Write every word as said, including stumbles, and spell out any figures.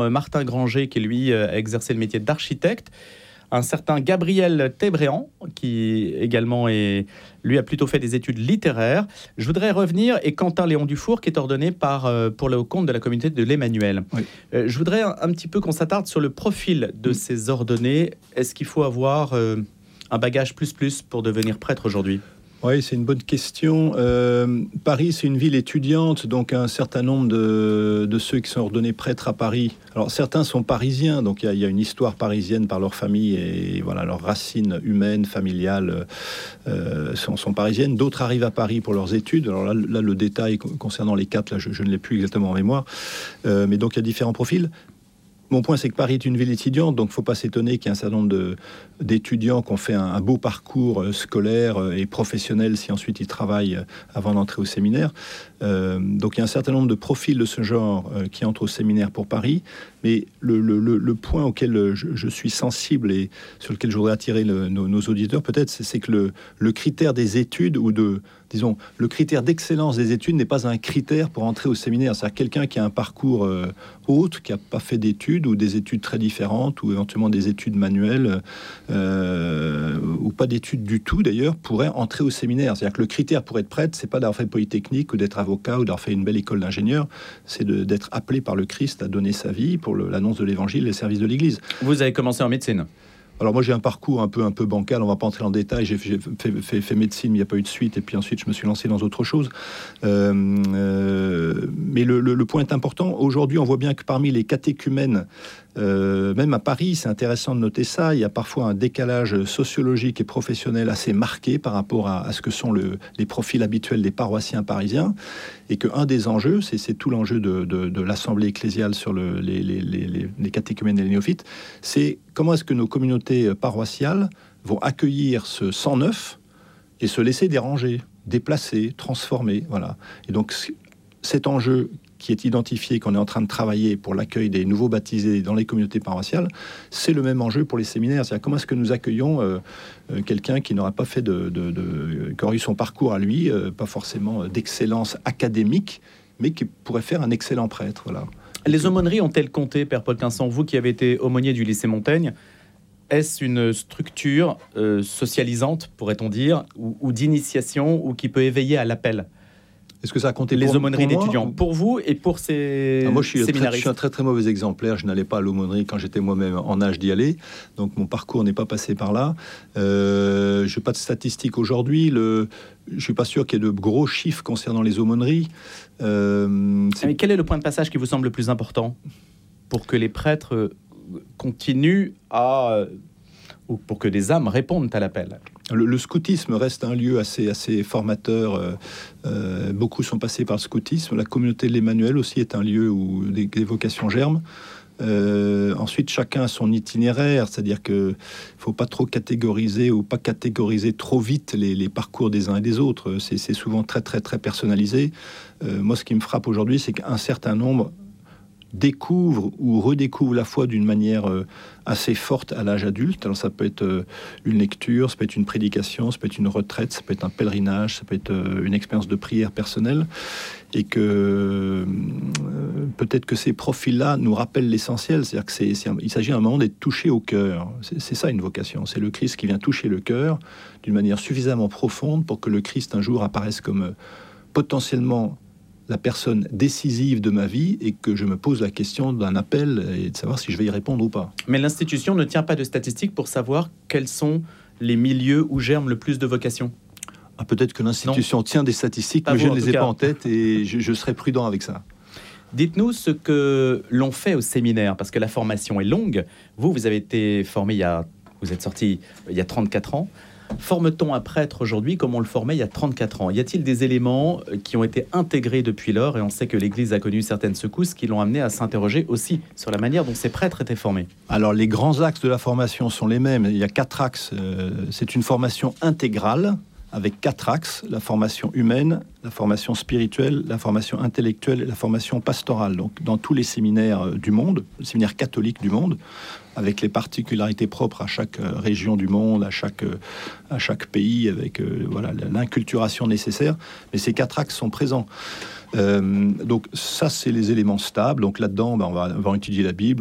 Martin Granger, qui lui a exercé le métier d'architecte. Un certain Gabriel Tébréan, qui également est, lui a plutôt fait des études littéraires. Je voudrais revenir, et Quentin Léon Dufour, qui est ordonné par, pour le compte de la communauté de l'Emmanuel. Oui. Euh, je voudrais un, un petit peu qu'on s'attarde sur le profil de oui. ces ordonnés. Est-ce qu'il faut avoir euh, un bagage plus plus pour devenir prêtre aujourd'hui ? Oui, c'est une bonne question. Euh, Paris, c'est une ville étudiante, donc un certain nombre de, de ceux qui sont ordonnés prêtres à Paris. Alors, certains sont parisiens, donc il y, y a une histoire parisienne par leur famille et voilà, leurs racines humaines, familiales euh, sont, sont parisiennes. D'autres arrivent à Paris pour leurs études. Alors là, là le détail concernant les quatre, là, je, je ne l'ai plus exactement en mémoire. Euh, mais donc, il y a différents profils. Mon point, c'est que Paris est une ville étudiante, donc il ne faut pas s'étonner qu'il y ait un certain nombre de, d'étudiants qui ont fait un, un beau parcours euh, scolaire euh, et professionnel si ensuite ils travaillent euh, avant d'entrer au séminaire. Euh, donc il y a un certain nombre de profils de ce genre euh, qui entrent au séminaire pour Paris. Mais le, le, le, le point auquel je, je suis sensible et sur lequel je voudrais attirer le, nos, nos auditeurs, peut-être, c'est, c'est que le, le critère des études ou de... Disons, le critère d'excellence des études n'est pas un critère pour entrer au séminaire. C'est-à-dire quelqu'un qui a un parcours euh, autre, qui n'a pas fait d'études ou des études très différentes ou éventuellement des études manuelles euh, ou pas d'études du tout d'ailleurs, pourrait entrer au séminaire. C'est-à-dire que le critère pour être prêtre, c'est pas d'avoir fait Polytechnique ou d'être avocat ou d'avoir fait une belle école d'ingénieur, c'est de, d'être appelé par le Christ à donner sa vie pour le, l'annonce de l'Évangile et les services de l'Église. Vous avez commencé en médecine ? Alors moi j'ai un parcours un peu, un peu bancal, on va pas entrer en détail, j'ai, j'ai fait, fait, fait médecine, mais il n'y a pas eu de suite, et puis ensuite je me suis lancé dans autre chose. Euh, euh, mais le, le, le point est important, aujourd'hui on voit bien que parmi les catéchumènes, euh, même à Paris, c'est intéressant de noter ça, il y a parfois un décalage sociologique et professionnel assez marqué par rapport à, à ce que sont le, les profils habituels des paroissiens parisiens, et qu'un des enjeux, c'est, c'est tout l'enjeu de, de, de l'Assemblée ecclésiale sur le, les, les, les, les catéchumènes et les néophytes, c'est comment est-ce que nos communautés paroissiales vont accueillir ce sang neuf et se laisser déranger, déplacer, transformer, voilà. Et donc cet enjeu qui est identifié, qu'on est en train de travailler pour l'accueil des nouveaux baptisés dans les communautés paroissiales, c'est le même enjeu pour les séminaires. C'est-à-dire comment est-ce que nous accueillons euh, euh, quelqu'un qui n'aura pas fait de, de, de, qui aura eu son parcours à lui, euh, pas forcément d'excellence académique, mais qui pourrait faire un excellent prêtre, voilà. Les aumôneries ont-elles compté, Père Paul Quinson, vous qui avez été aumônier du lycée Montaigne, est-ce une structure euh, socialisante, pourrait-on dire, ou, ou d'initiation, ou qui peut éveiller à l'appel ? Est-ce que ça a compté les pour, aumôneries pour d'étudiants moi, pour vous et pour ces ah, moi, je suis séminaristes? Très, je suis un très très mauvais exemplaire. Je n'allais pas à l'aumônerie quand j'étais moi-même en âge d'y aller, donc mon parcours n'est pas passé par là. Euh, je n'ai pas de statistiques aujourd'hui. Le, je suis pas sûr qu'il y ait de gros chiffres concernant les aumôneries. Euh, Mais quel est le point de passage qui vous semble le plus important pour que les prêtres continuent à, ou pour que des âmes répondent à l'appel? Le, le scoutisme reste un lieu assez, assez formateur. Euh, euh, beaucoup sont passés par le scoutisme. La communauté de l'Emmanuel aussi est un lieu où des, des vocations germent. Euh, ensuite, chacun a son itinéraire, c'est-à-dire qu'il ne faut pas trop catégoriser ou pas catégoriser trop vite les, les parcours des uns et des autres. C'est, c'est souvent très, très, très personnalisé. Euh, moi, ce qui me frappe aujourd'hui, c'est qu'un certain nombre découvre ou redécouvre la foi d'une manière euh, assez forte à l'âge adulte. Alors ça peut être euh, une lecture, ça peut être une prédication, ça peut être une retraite, ça peut être un pèlerinage, ça peut être euh, une expérience de prière personnelle, et que euh, peut-être que ces profils-là nous rappellent l'essentiel, c'est-à-dire que c'est, c'est un, il s'agit à un moment d'être touché au cœur. C'est, c'est ça une vocation, c'est le Christ qui vient toucher le cœur d'une manière suffisamment profonde pour que le Christ un jour apparaisse comme euh, potentiellement la personne décisive de ma vie et que je me pose la question d'un appel et de savoir si je vais y répondre ou pas. Mais l'institution ne tient pas de statistiques pour savoir quels sont les milieux où germent le plus de vocations. Ah, peut-être que l'institution non. tient des statistiques, pas mais vous, je ne les ai cas. pas en tête et je, je serai prudent avec ça. Dites-nous ce que l'on fait au séminaire, parce que la formation est longue. Vous, vous avez été formé il y a... Vous êtes sorti il y a trente-quatre ans. Forme-t-on un prêtre aujourd'hui comme on le formait il y a trente-quatre ans? Y a-t-il des éléments qui ont été intégrés depuis lors? Et on sait que l'Église a connu certaines secousses qui l'ont amené à s'interroger aussi sur la manière dont ces prêtres étaient formés. Alors, les grands axes de la formation sont les mêmes. Il y a quatre axes. Euh, c'est une formation intégrale, avec quatre axes, la formation humaine, la formation spirituelle, la formation intellectuelle et la formation pastorale. Donc dans tous les séminaires du monde, les séminaires catholiques du monde, avec les particularités propres à chaque région du monde, à chaque, à chaque pays, avec euh, voilà, l'inculturation nécessaire. Mais ces quatre axes sont présents. Euh, donc ça, c'est les éléments stables. Donc là-dedans, ben, on, va, on va étudier la Bible,